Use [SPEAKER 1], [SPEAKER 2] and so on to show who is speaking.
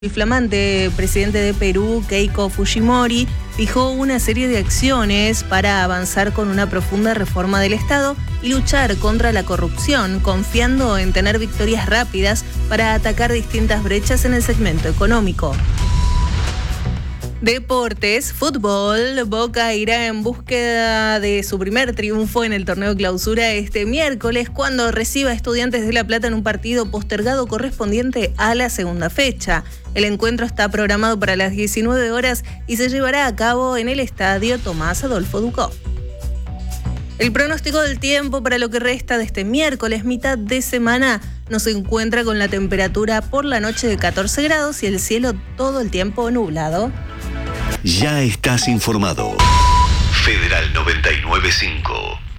[SPEAKER 1] El flamante presidente de Perú, Keiko Fujimori, fijó una serie de acciones para avanzar con una profunda reforma del Estado y luchar contra la corrupción, confiando en tener victorias rápidas para atacar distintas brechas en el segmento económico. Deportes, fútbol. Boca irá en búsqueda de su primer triunfo en el torneo Clausura este miércoles cuando reciba a Estudiantes de La Plata en un partido postergado correspondiente a la segunda fecha. El encuentro está programado para las 19 horas y se llevará a cabo en el estadio Tomás Adolfo Ducó. El pronóstico del tiempo para lo que resta de este miércoles, mitad de semana, nos encuentra con la temperatura por la noche de 14 grados y el cielo todo el tiempo nublado.
[SPEAKER 2] Ya estás informado. Federal 99.5.